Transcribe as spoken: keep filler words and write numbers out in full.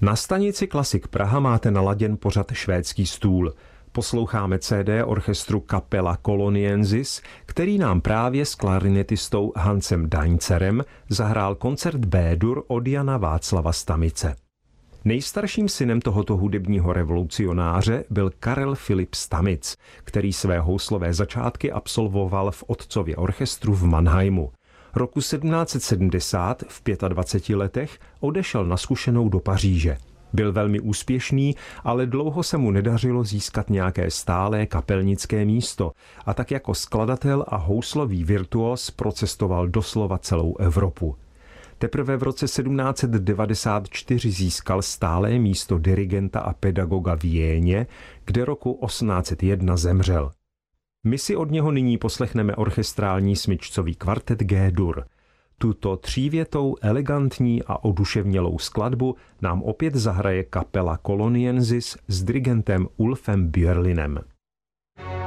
Na stanici Klasik Praha máte naladěn pořad Švédský stůl. Posloucháme C D orchestru Capella Coloniensis, který nám právě s klarinetistou Hansem Dainzerem zahrál koncert B-dur od Jana Václava Stamice. Nejstarším synem tohoto hudebního revolucionáře byl Karel Filip Stamic, který své houslové začátky absolvoval v otcově orchestru v Mannheimu. Roku sedmnáct set sedmdesát v dvaceti pěti letech odešel na zkušenou do Paříže. Byl velmi úspěšný, ale dlouho se mu nedařilo získat nějaké stálé kapelnické místo a tak jako skladatel a houslový virtuos procestoval doslova celou Evropu. Teprve v roce sedmnáct set devadesát čtyři získal stálé místo dirigenta a pedagoga v Jéně, kde roku osmnáct set jedna zemřel. My si od něho nyní poslechneme orchestrální smyčcový kvartet G-dur. Tuto třívětou, elegantní a oduševnělou skladbu nám opět zahraje Capella Coloniensis s dirigentem Ulfem Björlinem.